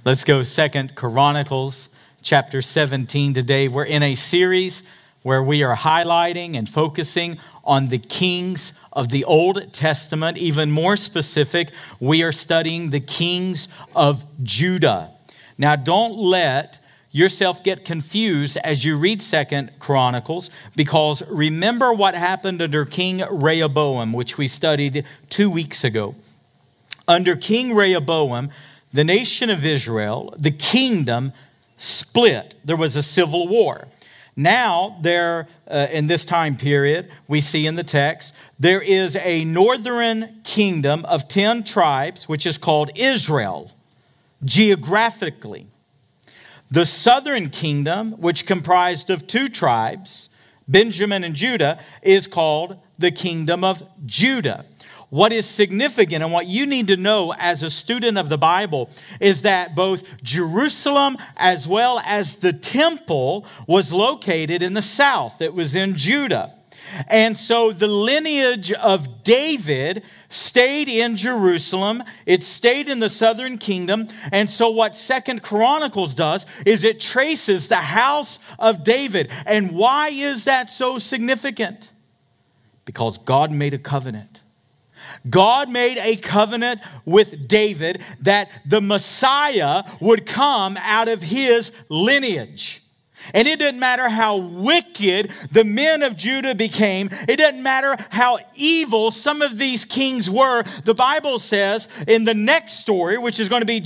Let's go 2 Chronicles chapter 17 today. We're in a series where we are highlighting and focusing on the kings of the Old Testament. Even more specific, we are studying the kings of Judah. Now, don't let yourself get confused as you read 2 Chronicles, because remember what happened under King Rehoboam, which we studied 2 weeks ago. Under King Rehoboam, the nation of Israel, the kingdom, split. There was a civil war. Now, in this time period, we see in the text, there is a northern kingdom of 10 tribes, which is called Israel, geographically. The southern kingdom, which comprised of 2 tribes, Benjamin and Judah, is called the kingdom of Judah. What is significant and what you need to know as a student of the Bible is that both Jerusalem as well as the temple was located in the south. It was in Judah. And so the lineage of David stayed in Jerusalem. It stayed in the southern kingdom. And so what 2 Chronicles does is it traces the house of David. And why is that so significant? Because God made a covenant. God made a covenant with David that the Messiah would come out of his lineage. And it didn't matter how wicked the men of Judah became. It doesn't matter how evil some of these kings were. The Bible says in the next story, which is going to be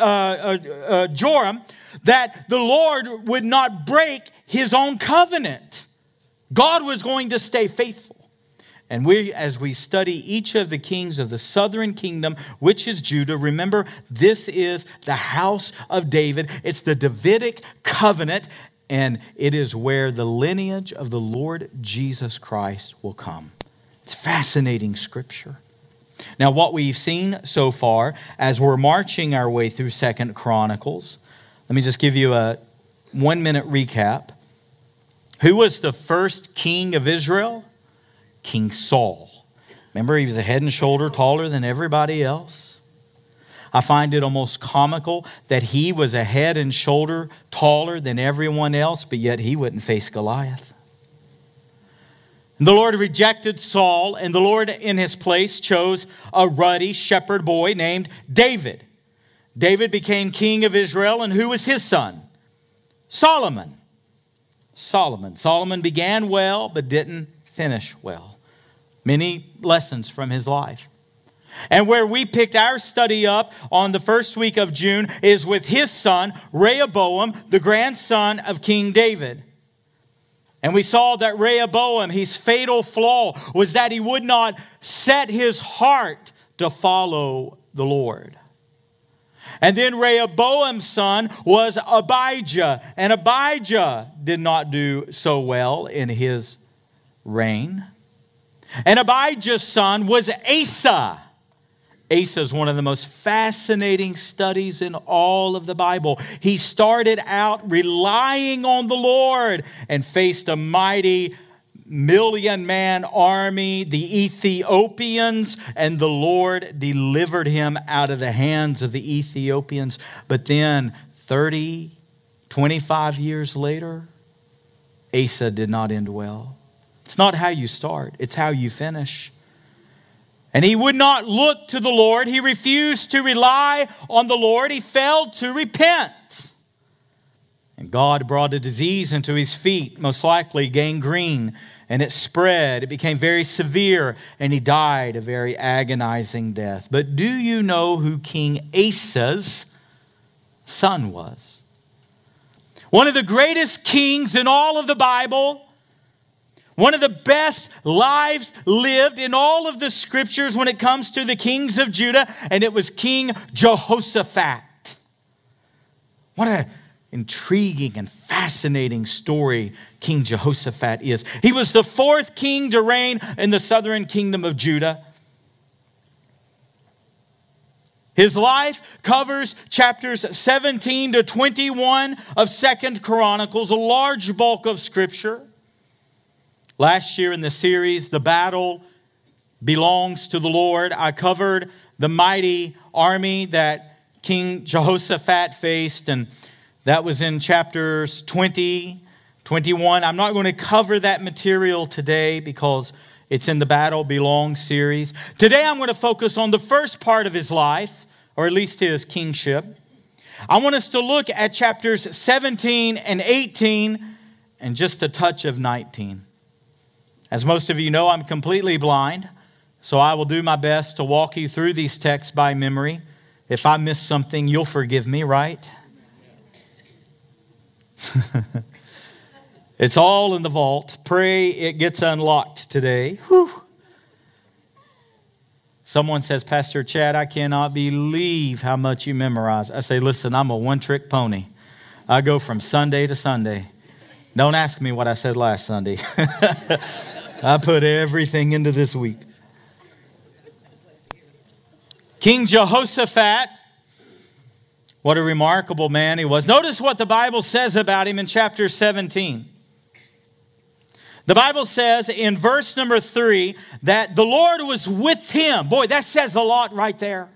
Joram, that the Lord would not break his own covenant. God was going to stay faithful. And as we study each of the kings of the southern kingdom, which is Judah, remember, this is the house of David. It's the Davidic covenant, and it is where the lineage of the Lord Jesus Christ will come. It's fascinating scripture. Now, what we've seen so far as we're marching our way through 2 Chronicles, let me just give you a 1-minute recap. Who was the first king of Israel? King Saul. Remember, he was a head and shoulder taller than everybody else. I find it almost comical that he was a head and shoulder taller than everyone else, but yet he wouldn't face Goliath. And the Lord rejected Saul, and the Lord in his place chose a ruddy shepherd boy named David. David became king of Israel, and who was his son? Solomon. Solomon began well, but didn't finish well. Many lessons from his life. And where we picked our study up on the first week of June is with his son, Rehoboam, the grandson of King David. And we saw that Rehoboam, his fatal flaw was that he would not set his heart to follow the Lord. And then Rehoboam's son was Abijah. And Abijah did not do so well in his reign. And Abijah's son was Asa. Asa is one of the most fascinating studies in all of the Bible. He started out relying on the Lord and faced a mighty 1,000,000-man army, the Ethiopians, and the Lord delivered him out of the hands of the Ethiopians. But then 25 years later, Asa did not end well. It's not how you start, it's how you finish. And he would not look to the Lord. He refused to rely on the Lord. He failed to repent. And God brought a disease into his feet, most likely gangrene, and it spread. It became very severe, and he died a very agonizing death. But do you know who King Asa's son was? One of the greatest kings in all of the Bible. One of the best lives lived in all of the scriptures when it comes to the kings of Judah, and it was King Jehoshaphat. What an intriguing and fascinating story King Jehoshaphat is. He was the 4th king to reign in the southern kingdom of Judah. His life covers chapters 17 to 21 of 2 Chronicles, a large bulk of scripture. Last year in the series, The Battle Belongs to the Lord, I covered the mighty army that King Jehoshaphat faced, and that was in chapters 20, 21. I'm not going to cover that material today because it's in the Battle Belongs series. Today I'm going to focus on the first part of his life, or at least his kingship. I want us to look at chapters 17 and 18 and just a touch of 19. As most of you know, I'm completely blind, so I will do my best to walk you through these texts by memory. If I miss something, you'll forgive me, right? It's all in the vault. Pray it gets unlocked today. Whew. Someone says, Pastor Chad, I cannot believe how much you memorize. I say, listen, I'm a one-trick pony. I go from Sunday to Sunday. Don't ask me what I said last Sunday. I put everything into this week. King Jehoshaphat, what a remarkable man he was. Notice what the Bible says about him in chapter 17. The Bible says in verse number 3 that the Lord was with him. Boy, that says a lot right there.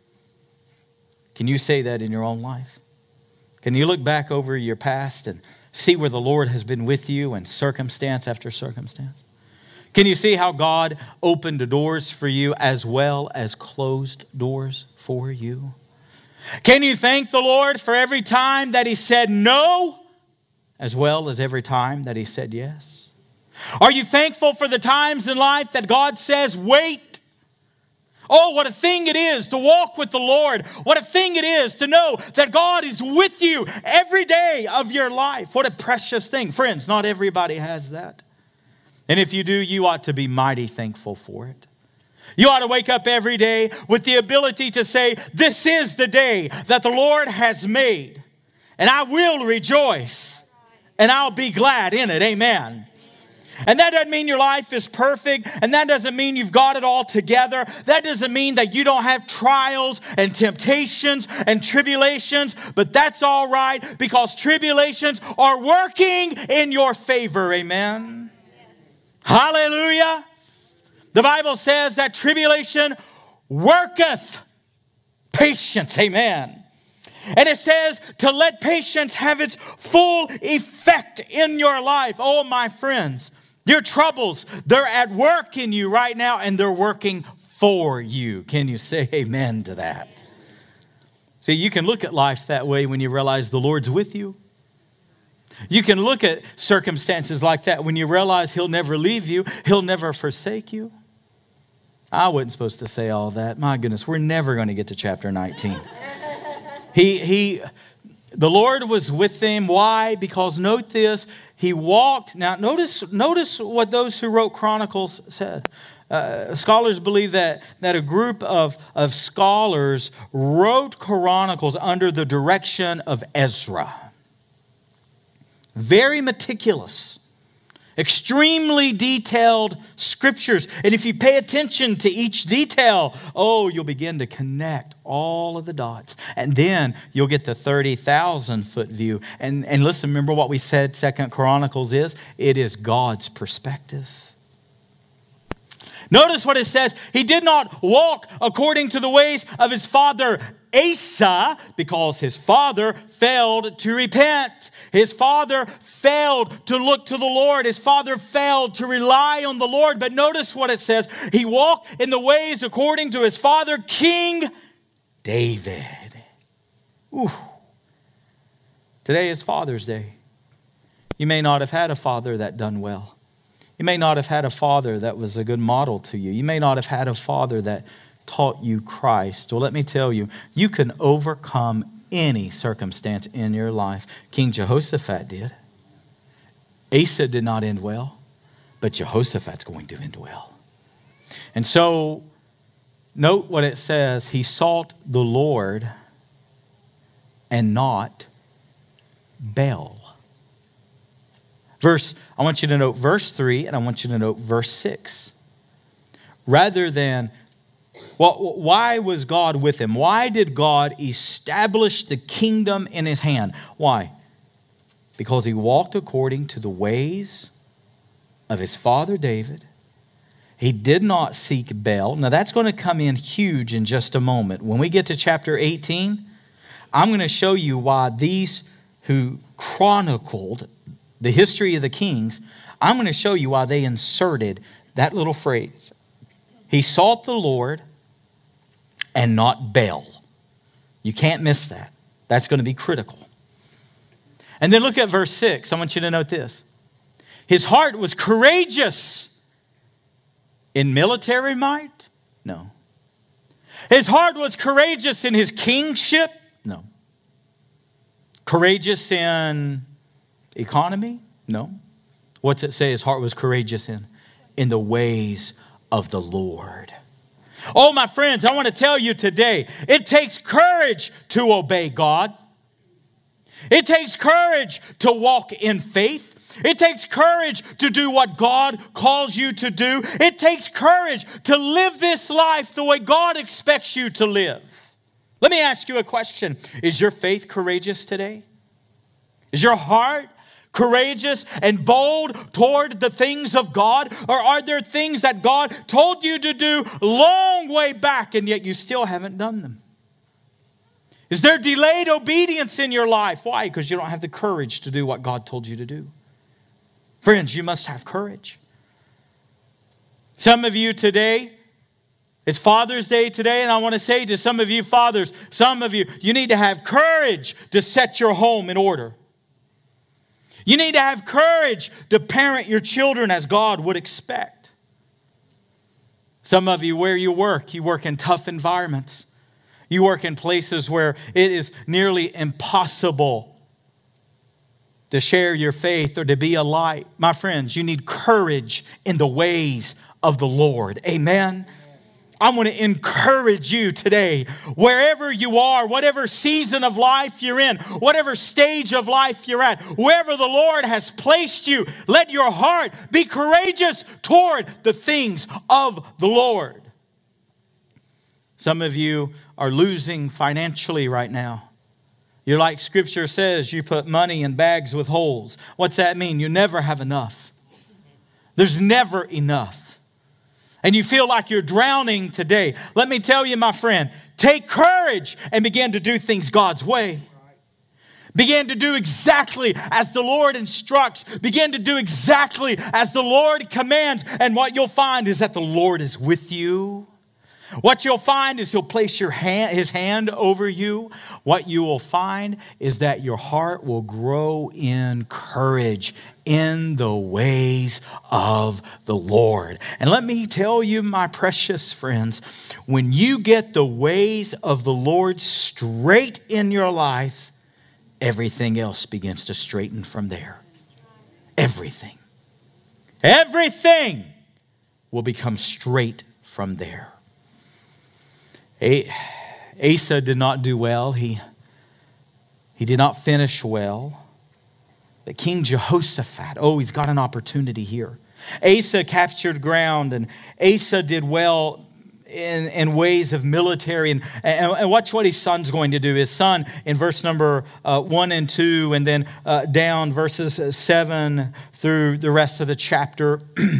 Can you say that in your own life? Can you look back over your past and see where the Lord has been with you in circumstance after circumstance? Can you see how God opened doors for you as well as closed doors for you? Can you thank the Lord for every time that He said no as well as every time that He said yes? Are you thankful for the times in life that God says wait? Oh, what a thing it is to walk with the Lord. What a thing it is to know that God is with you every day of your life. What a precious thing. Friends, not everybody has that. And if you do, you ought to be mighty thankful for it. You ought to wake up every day with the ability to say, this is the day that the Lord has made, and I will rejoice, and I'll be glad in it. Amen. And that doesn't mean your life is perfect, and that doesn't mean you've got it all together. That doesn't mean that you don't have trials and temptations and tribulations, but that's all right because tribulations are working in your favor. Amen. Yes. Hallelujah. The Bible says that tribulation worketh patience. Amen. And it says to let patience have its full effect in your life. Oh, my friends. Your troubles, they're at work in you right now, and they're working for you. Can you say amen to that? See, you can look at life that way when you realize the Lord's with you. You can look at circumstances like that when you realize He'll never leave you. He'll never forsake you. I wasn't supposed to say all that. My goodness, we're never going to get to chapter 19. The Lord was with them. Why? Because note this, He walked. Now notice what those who wrote Chronicles said. Scholars believe that a group of scholars wrote Chronicles under the direction of Ezra. Very meticulous. Extremely detailed scriptures. And if you pay attention to each detail, you'll begin to connect all of the dots. And then you'll get the 30,000-foot view. And listen, remember what we said 2 Chronicles is? It is God's perspective. Notice what it says. He did not walk according to the ways of his father Asa, because his father failed to repent. His father failed to look to the Lord. His father failed to rely on the Lord. But notice what it says. He walked in the ways according to his father, King David. Ooh. Today is Father's Day. You may not have had a father that done well. You may not have had a father that was a good model to you. You may not have had a father that taught you Christ. Well, let me tell you, you can overcome any circumstance in your life. King Jehoshaphat did. Asa did not end well, but Jehoshaphat's going to end well. And so, note what it says. He sought the Lord and not Baal. I want you to note verse 3 and I want you to note verse 6. Rather than, why was God with him? Why did God establish the kingdom in his hand? Why? Because he walked according to the ways of his father David. He did not seek Baal. Now that's going to come in huge in just a moment. When we get to chapter 18, I'm going to show you why these who chronicled the history of the kings, I'm going to show you why they inserted that little phrase. He sought the Lord and not Baal. You can't miss that. That's going to be critical. And then look at verse 6. I want you to note this. His heart was courageous in military might? No. His heart was courageous in his kingship? No. Courageous in economy? No. What's it say his heart was courageous in? In the ways of the Lord. Oh, my friends, I want to tell you today, it takes courage to obey God. It takes courage to walk in faith. It takes courage to do what God calls you to do. It takes courage to live this life the way God expects you to live. Let me ask you a question. Is your faith courageous today? Is your heart courageous and bold toward the things of God? Or are there things that God told you to do long way back and yet you still haven't done them? Is there delayed obedience in your life? Why? Because you don't have the courage to do what God told you to do. Friends, you must have courage. Some of you today, it's Father's Day today, and I want to say to some of you fathers, some of you, you need to have courage to set your home in order. You need to have courage to parent your children as God would expect. Some of you, where you work in tough environments. You work in places where it is nearly impossible to share your faith or to be a light. My friends, you need courage in the ways of the Lord. Amen. I want to encourage you today, wherever you are, whatever season of life you're in, whatever stage of life you're at, wherever the Lord has placed you, let your heart be courageous toward the things of the Lord. Some of you are losing financially right now. You're like Scripture says, you put money in bags with holes. What's that mean? You never have enough. There's never enough. And you feel like you're drowning today. Let me tell you, my friend, take courage and begin to do things God's way. Begin to do exactly as the Lord instructs. Begin to do exactly as the Lord commands. And what you'll find is that the Lord is with you. What you'll find is He'll place His hand over you. What you will find is that your heart will grow in courage in the ways of the Lord. And let me tell you, my precious friends, when you get the ways of the Lord straight in your life, everything else begins to straighten from there. Everything. Everything will become straight from there. Asa did not do well. He did not finish well. But King Jehoshaphat, he's got an opportunity here. Asa captured ground, and Asa did well in ways of military. And watch what his son's going to do. His son, in verse number 1 and 2, and then down verses 7 through the rest of the chapter,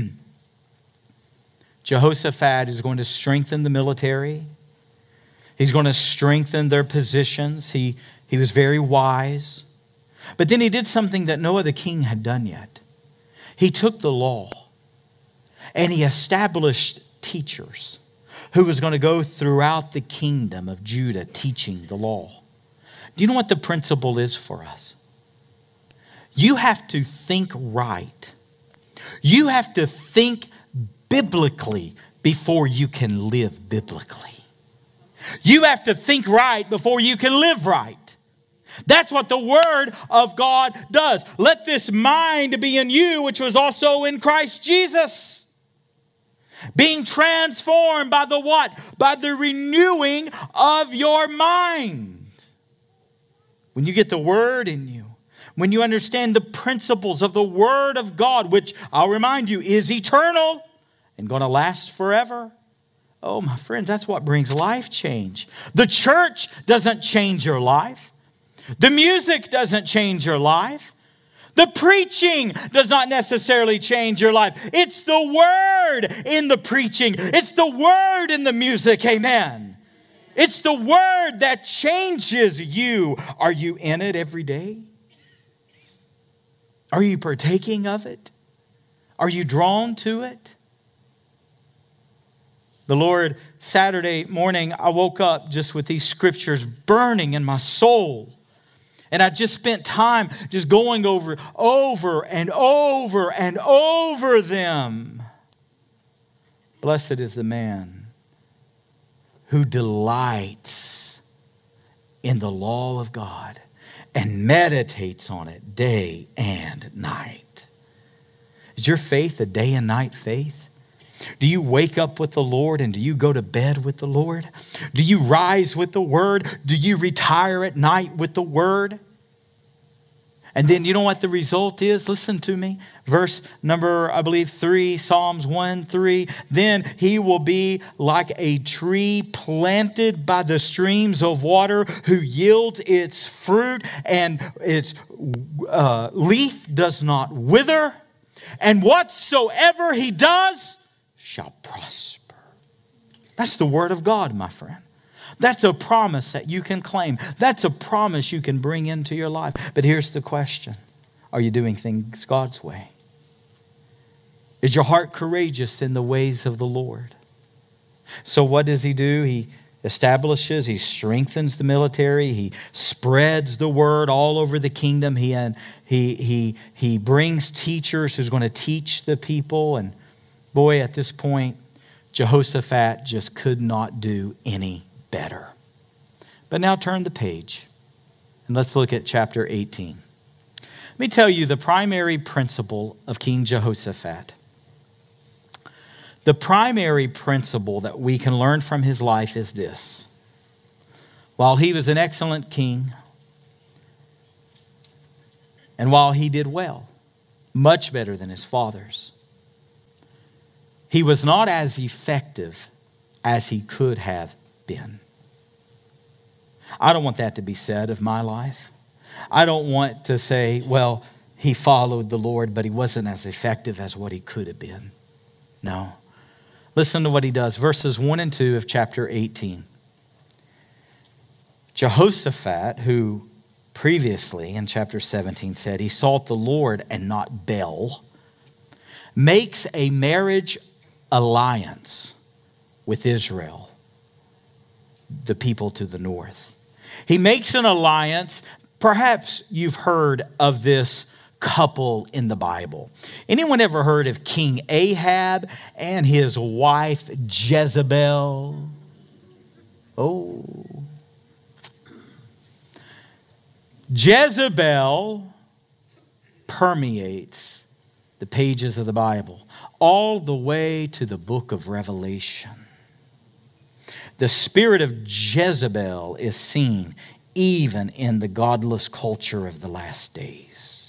Jehoshaphat is going to strengthen the military. He's going to strengthen their positions. He was very wise. But then he did something that no other king had done yet. He took the law and he established teachers who was going to go throughout the kingdom of Judah teaching the law. Do you know what the principle is for us? You have to think right. You have to think biblically before you can live biblically. You have to think right before you can live right. That's what the Word of God does. Let this mind be in you, which was also in Christ Jesus. Being transformed by the what? By the renewing of your mind. When you get the Word in you, when you understand the principles of the Word of God, which I'll remind you is eternal and going to last forever. Oh, my friends, that's what brings life change. The church doesn't change your life. The music doesn't change your life. The preaching does not necessarily change your life. It's the Word in the preaching. It's the Word in the music. Amen. It's the word that changes you. Are you in it every day? Are you partaking of it? Are you drawn to it? The Lord, Saturday morning, I woke up just with these scriptures burning in my soul. And I just spent time just going over and over them. Blessed is the man who delights in the law of God and meditates on it day and night. Is your faith a day and night faith? Do you wake up with the Lord and do you go to bed with the Lord? Do you rise with the Word? Do you retire at night with the Word? And then you know what the result is? Listen to me. Verse number, 3, Psalms 1:3. Then he will be like a tree planted by the streams of water, who yields its fruit and its leaf does not wither. And whatsoever he does shall prosper. That's the word of God, my friend. That's a promise that you can claim. That's a promise you can bring into your life. But here's the question. Are you doing things God's way? Is your heart courageous in the ways of the Lord? So what does he do? He establishes, he strengthens the military, he spreads the word all over the kingdom. He brings teachers who's going to teach the people. And boy, at this point, Jehoshaphat just could not do any better. But now turn the page and let's look at chapter 18. Let me tell you the primary principle of King Jehoshaphat. The primary principle that we can learn from his life is this. While he was an excellent king, and while he did well, much better than his fathers, he was not as effective as he could have been. I don't want that to be said of my life. I don't want to say, well, he followed the Lord, but he wasn't as effective as what he could have been. No. Listen to what he does. Verses 1 and 2 of chapter 18. Jehoshaphat, who previously in chapter 17 said he sought the Lord and not Baal, makes a marriage alliance with Israel, the people to the north. He makes an alliance. Perhaps you've heard of this couple in the Bible. Anyone ever heard of King Ahab and his wife Jezebel? Oh. Jezebel permeates the pages of the Bible all the way to the book of Revelation. The spirit of Jezebel is seen even in the godless culture of the last days.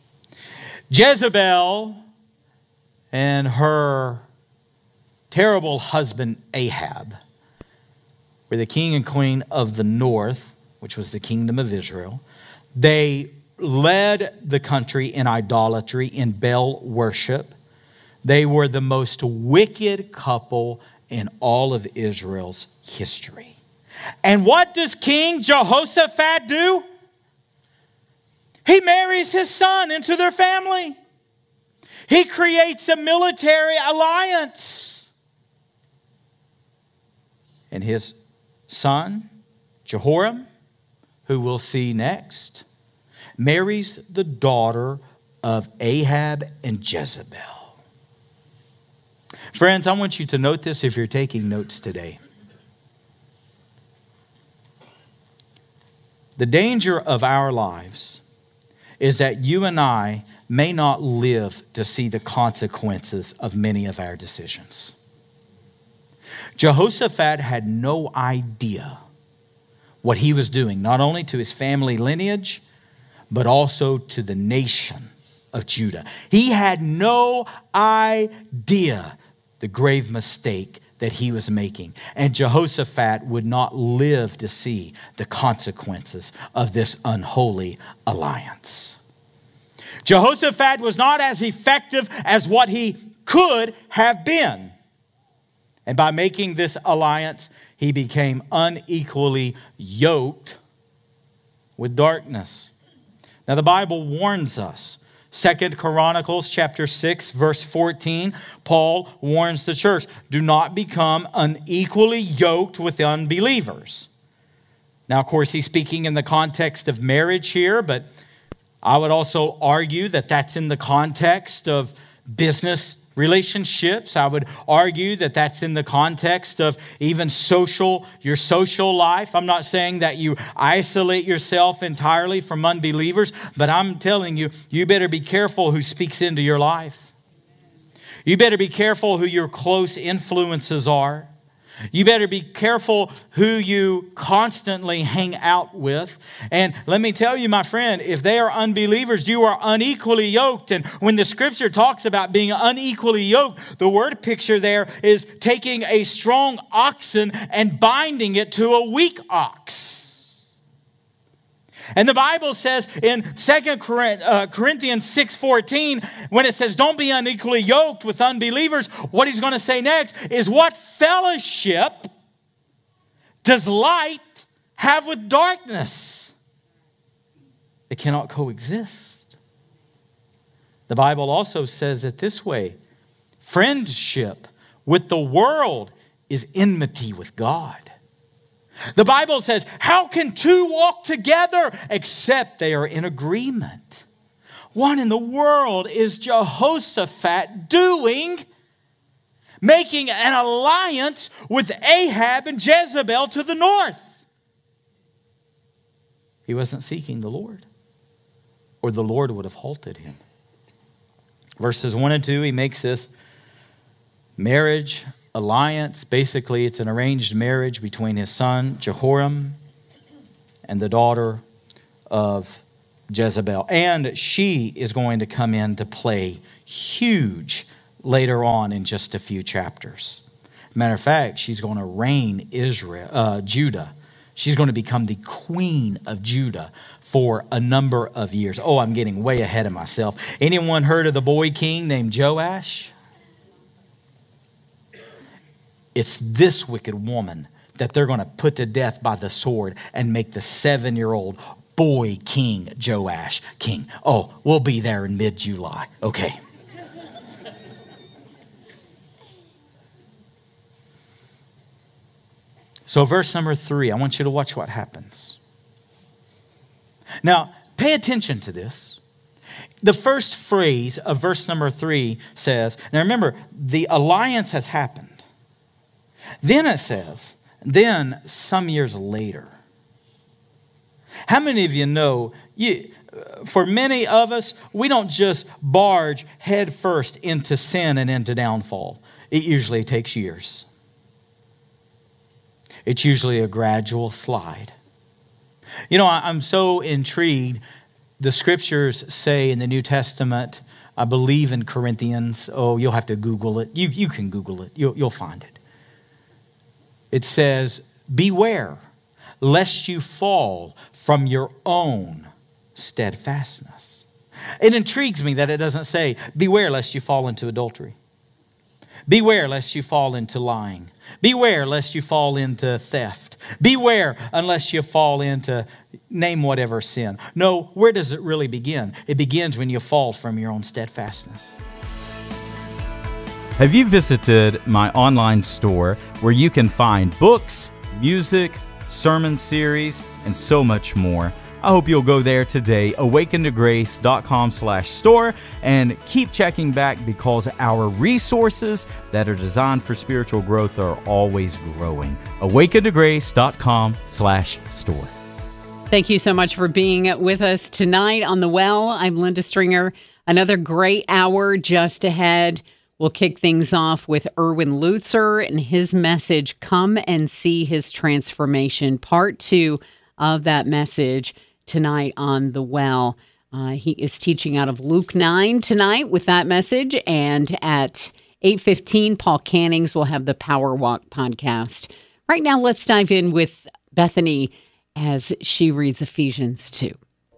Jezebel and her terrible husband Ahab were the king and queen of the north, which was the kingdom of Israel. They led the country in idolatry, in Baal worship. They were the most wicked couple in all of Israel's history. And what does King Jehoshaphat do? He marries his son into their family. He creates a military alliance. And his son, Jehoram, who we'll see next, marries the daughter of Ahab and Jezebel. Friends, I want you to note this if you're taking notes today. The danger of our lives is that you and I may not live to see the consequences of many of our decisions. Jehoshaphat had no idea what he was doing, not only to his family lineage, but also to the nation of Judah. He had no idea the grave mistake that he was making. And Jehoshaphat would not live to see the consequences of this unholy alliance. Jehoshaphat was not as effective as what he could have been. And by making this alliance, he became unequally yoked with darkness. Now the Bible warns us. 2 Chronicles chapter 6, verse 14, Paul warns the church, do not become unequally yoked with unbelievers. Now, of course, he's speaking in the context of marriage here, but I would also argue that that's in the context of business relationships. I would argue that that's in the context of even your social life. I'm not saying that you isolate yourself entirely from unbelievers, but I'm telling you, you better be careful who speaks into your life. You better be careful who your close influences are. You better be careful who you constantly hang out with. And let me tell you, my friend, if they are unbelievers, you are unequally yoked. And when the scripture talks about being unequally yoked, the word picture there is taking a strong oxen and binding it to a weak ox. And the Bible says in 2 Corinthians 6:14, when it says, don't be unequally yoked with unbelievers, what he's going to say next is, what fellowship does light have with darkness? They cannot coexist. The Bible also says it this way, friendship with the world is enmity with God. The Bible says, how can two walk together except they are in agreement? What in the world is Jehoshaphat doing, making an alliance with Ahab and Jezebel to the north? He wasn't seeking the Lord, or the Lord would have halted him. Verses 1 and 2, he makes this marriage alliance. Basically, it's an arranged marriage between his son Jehoram and the daughter of Jezebel. And she is going to come in to play huge later on in just a few chapters. Matter of fact, she's going to reign Judah. She's going to become the queen of Judah for a number of years. Oh, I'm getting way ahead of myself. Anyone heard of the boy king named Joash? It's this wicked woman that they're going to put to death by the sword and make the 7-year-old boy king Joash king. Oh, we'll be there in mid-July. Okay. So verse number 3, I want you to watch what happens. Now, pay attention to this. The first phrase of verse number 3 says, now remember, the alliance has happened. Then it says, then some years later. How many of you know, for many of us, we don't just barge headfirst into sin and into downfall. It usually takes years. It's usually a gradual slide. You know, I'm so intrigued. The scriptures say in the New Testament, I believe in Corinthians. Oh, you'll have to Google it. You can Google it. You'll find it. It says, beware lest you fall from your own steadfastness. It intrigues me that it doesn't say, beware lest you fall into adultery. Beware lest you fall into lying. Beware lest you fall into theft. Beware unless you fall into name whatever sin. No, where does it really begin? It begins when you fall from your own steadfastness. Have you visited my online store where you can find books, music, sermon series, and so much more? I hope you'll go there today, awakentograce.com/store, and keep checking back because our resources that are designed for spiritual growth are always growing. awakentograce.com/store. Thank you so much for being with us tonight on The Well. I'm Linda Stringer. Another great hour just ahead. We'll kick things off with Erwin Lutzer and his message, Come and See His Transformation, part 2 of that message tonight on The Well. He is teaching out of Luke 9 tonight with that message, and at 8:15, Paul Cannings will have the Power Walk podcast. Right now, let's dive in with Bethany as she reads Ephesians 2.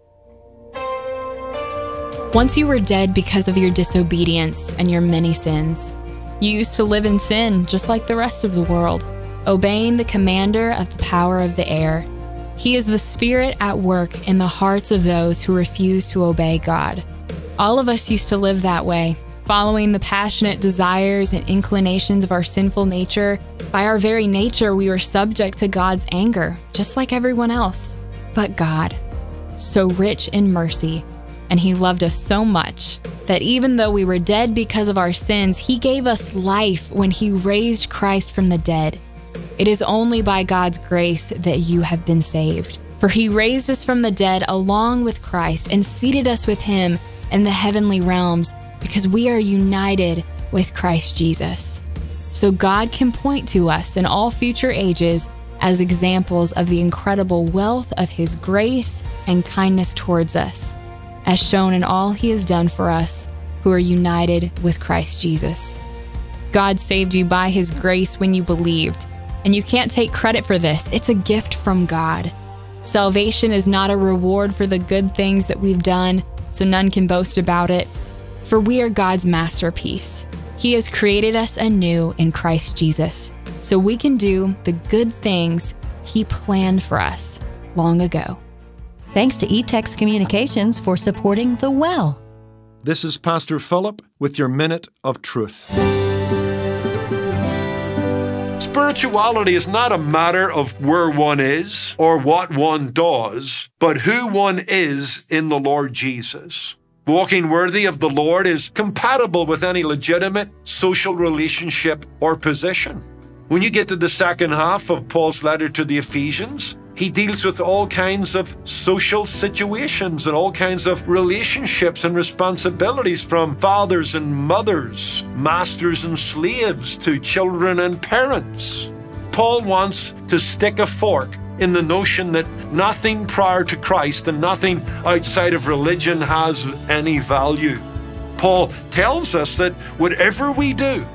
Once you were dead because of your disobedience and your many sins. You used to live in sin just like the rest of the world. obeying the commander of the power of the air. He is the Spirit at work in the hearts of those who refuse to obey God. All of us used to live that way, following the passionate desires and inclinations of our sinful nature. By our very nature, we were subject to God's anger, just like everyone else. But God, so rich in mercy, and He loved us so much that even though we were dead because of our sins, He gave us life when He raised Christ from the dead. It is only by God's grace that you have been saved. For He raised us from the dead along with Christ and seated us with Him in the heavenly realms because we are united with Christ Jesus. So God can point to us in all future ages as examples of the incredible wealth of His grace and kindness towards us, as shown in all He has done for us who are united with Christ Jesus. God saved you by His grace when you believed, and you can't take credit for this. It's a gift from God. Salvation is not a reward for the good things that we've done, so none can boast about it. For we are God's masterpiece. He has created us anew in Christ Jesus, so we can do the good things He planned for us long ago. Thanks to eText Communications for supporting The Well. This is Pastor Philip with your Minute of Truth. Spirituality is not a matter of where one is or what one does, but who one is in the Lord Jesus. Walking worthy of the Lord is compatible with any legitimate social relationship or position. When you get to the second half of Paul's letter to the Ephesians, he deals with all kinds of social situations and all kinds of relationships and responsibilities, from fathers and mothers, masters and slaves, to children and parents. Paul wants to stick a fork in the notion that nothing prior to Christ and nothing outside of religion has any value. Paul tells us that whatever we do,